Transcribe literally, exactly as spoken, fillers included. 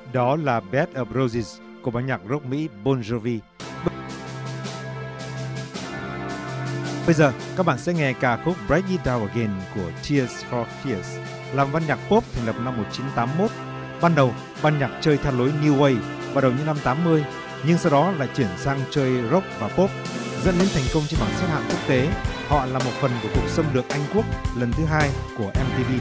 Đó là Bed of Roses của ban nhạc rock Mỹ Bon Jovi. Bây giờ các bạn sẽ nghe ca khúc Break It Down Again của Tears for Fears, là ban nhạc pop thành lập năm một nghìn chín trăm tám mươi mốt. Ban đầu, ban nhạc chơi theo lối New Wave vào đầu những năm tám mươi, nhưng sau đó lại chuyển sang chơi rock và pop, dẫn đến thành công trên bảng xếp hạng quốc tế. Họ là một phần của cuộc xâm lược Anh Quốc lần thứ hai của em tê vê.